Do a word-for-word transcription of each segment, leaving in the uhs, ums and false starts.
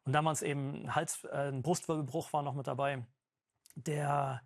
Und damals eben ein, Hals, äh, ein Brustwirbelbruch war noch mit dabei, der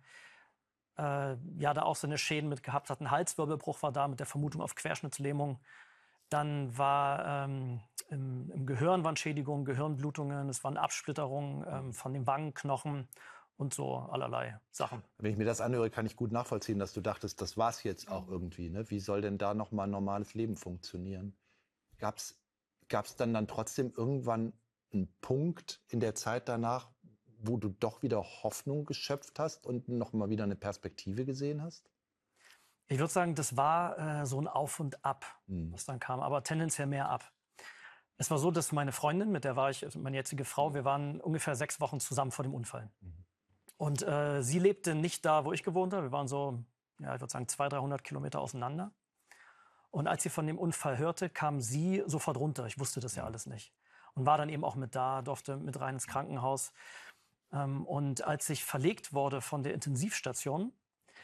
äh, ja da auch seine Schäden mit gehabt hat. Ein Halswirbelbruch war da mit der Vermutung auf Querschnittslähmung. Dann war ähm, im, im Gehirn waren Schädigungen, Gehirnblutungen, es waren Absplitterungen ähm, von den Wangenknochen und so allerlei Sachen. Wenn ich mir das anhöre, kann ich gut nachvollziehen, dass du dachtest, das war's jetzt auch irgendwie. Ne? Wie soll denn da noch mal ein normales Leben funktionieren? Gab's, gab's dann dann trotzdem irgendwann einen Punkt in der Zeit danach, wo du doch wieder Hoffnung geschöpft hast und noch mal wieder eine Perspektive gesehen hast? Ich würde sagen, das war äh, so ein Auf und Ab, Hm. was dann kam, aber tendenziell mehr ab. Es war so, dass meine Freundin, mit der war ich, also meine jetzige Frau, wir waren ungefähr sechs Wochen zusammen vor dem Unfall. Mhm. Und äh, sie lebte nicht da, wo ich gewohnt habe. Wir waren so, ja, ich würde sagen, zweihundert, dreihundert Kilometer auseinander. Und als sie von dem Unfall hörte, kam sie sofort runter. Ich wusste das ja alles nicht. Und war dann eben auch mit da, durfte mit rein ins Krankenhaus. Ähm, und als ich verlegt wurde von der Intensivstation,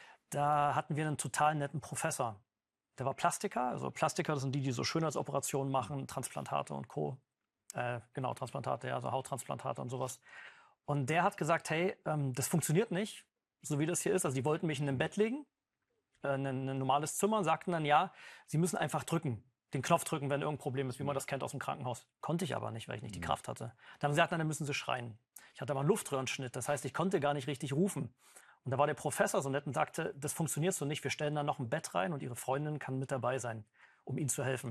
da hatten wir einen total netten Professor. Der war Plastiker. Also Plastiker, das sind die, die so Schönheitsoperationen machen, Transplantate und Co. Äh, genau, Transplantate, ja, also Hauttransplantate und sowas. Und der hat gesagt, hey, ähm, das funktioniert nicht, so wie das hier ist. Also die wollten mich in ein Bett legen, äh, ein, ein normales Zimmer, und sagten dann, ja, sie müssen einfach drücken, den Knopf drücken, wenn irgendein Problem ist, wie man das kennt aus dem Krankenhaus. Konnte ich aber nicht, weil ich nicht die Kraft hatte. Dann haben sie gesagt, dann müssen sie schreien. Ich hatte aber einen Luftröhrenschnitt, das heißt, ich konnte gar nicht richtig rufen. Und da war der Professor so nett und sagte, das funktioniert so nicht, wir stellen da noch ein Bett rein und Ihre Freundin kann mit dabei sein, um Ihnen zu helfen.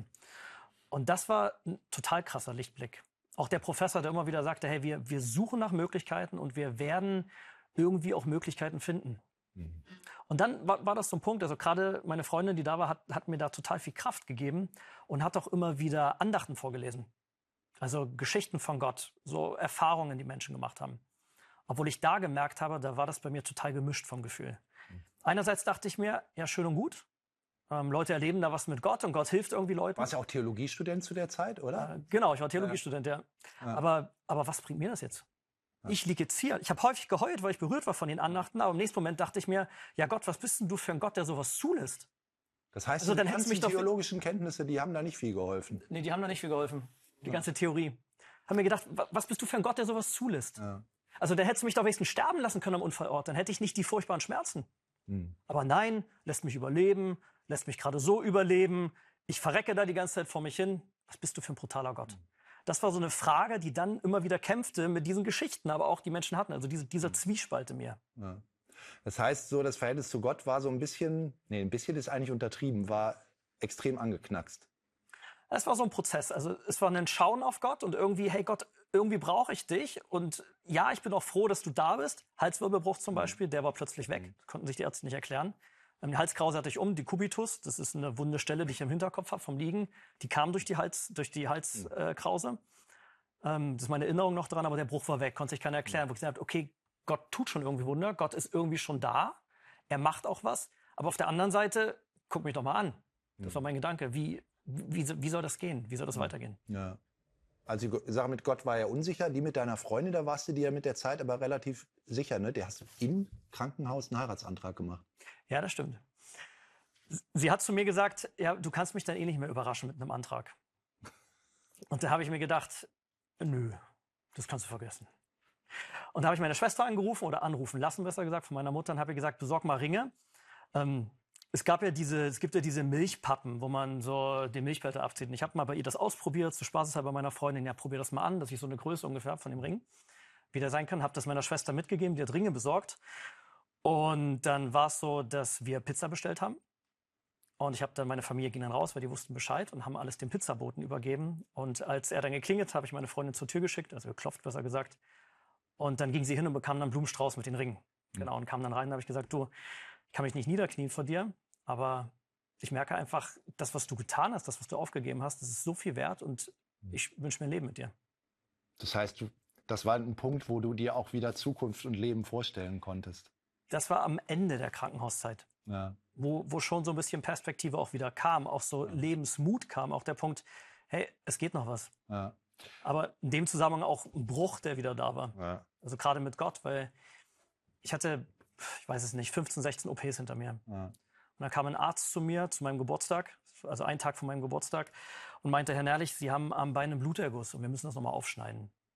Und das war ein total krasser Lichtblick. Auch der Professor, der immer wieder sagte, hey, wir, wir suchen nach Möglichkeiten und wir werden irgendwie auch Möglichkeiten finden. Mhm. Und dann war, war das so ein Punkt, also gerade meine Freundin, die da war, hat, hat mir da total viel Kraft gegeben und hat auch immer wieder Andachten vorgelesen. Also Geschichten von Gott, so Erfahrungen, die Menschen gemacht haben. Obwohl ich da gemerkt habe, da war das bei mir total gemischt vom Gefühl. Mhm. Einerseits dachte ich mir, ja, schön und gut. Ähm, Leute erleben da was mit Gott und Gott hilft irgendwie Leuten. Warst ja auch Theologiestudent zu der Zeit, oder? Äh, genau, ich war Theologiestudent, ja. ja. Aber, aber was bringt mir das jetzt? Ja. Ich liege jetzt hier. Ich habe häufig geheult, weil ich berührt war von den Andachten. Aber im nächsten Moment dachte ich mir, ja Gott, was bist denn du für ein Gott, der sowas zulässt? Das heißt, also, die dann ganzen mich doch theologischen Kenntnisse, die haben da nicht viel geholfen. Nee, die haben da nicht viel geholfen. Die ja. ganze Theorie. Haben mir gedacht, was bist du für ein Gott, der sowas zulässt? Ja. Also dann hättest du mich doch wenigstens sterben lassen können am Unfallort. Dann hätte ich nicht die furchtbaren Schmerzen. Hm. Aber nein, lässt mich überleben, lässt mich gerade so überleben. Ich verrecke da die ganze Zeit vor mich hin. Was bist du für ein brutaler Gott? Hm. Das war so eine Frage, die dann immer wieder kämpfte mit diesen Geschichten, aber auch die Menschen hatten. Also diese, dieser Zwiespalt in mir. Ja. Das heißt, so das Verhältnis zu Gott war so ein bisschen, nee, ein bisschen ist eigentlich untertrieben, war extrem angeknackst. Es war so ein Prozess. Also es war ein Schauen auf Gott und irgendwie, hey Gott, irgendwie brauche ich dich. Und ja, ich bin auch froh, dass du da bist. Halswirbelbruch zum Beispiel, der war plötzlich weg. Das konnten sich die Ärzte nicht erklären. Die Halskrause hatte ich um, die Kubitus, das ist eine wunde Stelle, die ich im Hinterkopf habe vom Liegen. Die kam durch die Hals, durch die Halskrause. Ähm, das ist meine Erinnerung noch dran, aber der Bruch war weg, konnte sich keiner erklären. Wo ich gesagt habe, okay, Gott tut schon irgendwie Wunder, Gott ist irgendwie schon da, er macht auch was. Aber auf der anderen Seite, guck mich doch mal an. Das war mein Gedanke. Wie, wie, wie soll das gehen? Wie soll das ja. weitergehen? Ja. Also die Sache mit Gott war ja unsicher. Die mit deiner Freundin, da warst du dir ja mit der Zeit aber relativ sicher, ne? Der hast du im Krankenhaus einen Heiratsantrag gemacht. Ja, das stimmt. Sie hat zu mir gesagt, ja, du kannst mich dann eh nicht mehr überraschen mit einem Antrag. Und da habe ich mir gedacht, nö, das kannst du vergessen. Und da habe ich meine Schwester angerufen oder anrufen lassen, besser gesagt, von meiner Mutter und habe ihr gesagt, besorg mal Ringe. Ähm, es gab ja diese, es gibt ja diese Milchpappen, wo man so den Milchbehälter abzieht. Und ich habe mal bei ihr das ausprobiert, zu spaßeshalber meiner Freundin, ja, probier das mal an, dass ich so eine Größe ungefähr habe von dem Ring, wie der sein kann. Habe das meiner Schwester mitgegeben, die hat Ringe besorgt. Und dann war es so, dass wir Pizza bestellt haben. Und ich habe dann, meine Familie ging dann raus, weil die wussten Bescheid und haben alles dem Pizzaboten übergeben. Und als er dann geklingelt, habe ich meine Freundin zur Tür geschickt, also geklopft, besser gesagt. Und dann ging sie hin und bekam dann einen Blumenstrauß mit den Ringen. Mhm. Genau, und kam dann rein und habe ich gesagt, du, ich kann mich nicht niederknien vor dir, aber ich merke einfach, das, was du getan hast, das, was du aufgegeben hast, das ist so viel wert und ich wünsche mir ein Leben mit dir. Das heißt, du, das war ein Punkt, wo du dir auch wieder Zukunft und Leben vorstellen konntest. Das war am Ende der Krankenhauszeit, ja. wo, wo schon so ein bisschen Perspektive auch wieder kam, auch so ja. Lebensmut kam, auch der Punkt, hey, es geht noch was. Ja. Aber in dem Zusammenhang auch ein Bruch, der wieder da war. Ja. Also gerade mit Gott, weil ich hatte, ich weiß es nicht, fünfzehn, sechzehn O Ps hinter mir. Ja. Und dann kam ein Arzt zu mir, zu meinem Geburtstag, also einen Tag vor meinem Geburtstag, und meinte, Herr Nährlich, Sie haben am Bein einen Bluterguss und wir müssen das nochmal aufschneiden.